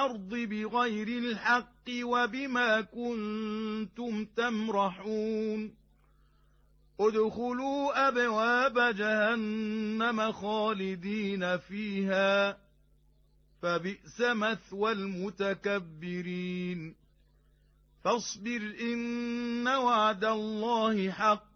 الأرض بغير الحق وبما كنتم تمرحون ادخلوا أبواب جهنم خالدين فيها فبئس مثوى المتكبرين فاصبر إن وعد الله حق